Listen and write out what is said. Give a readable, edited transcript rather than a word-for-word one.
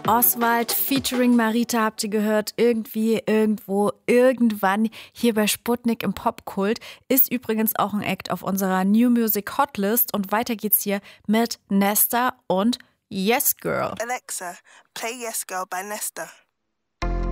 Oswald featuring Marita habt ihr gehört, irgendwie, irgendwo, irgendwann hier bei Sputnik im Popkult. Ist übrigens auch ein Act auf unserer New Music Hotlist. Und weiter geht's hier mit Nesta und Yes Girl. Alexa, play Yes Girl by Nesta.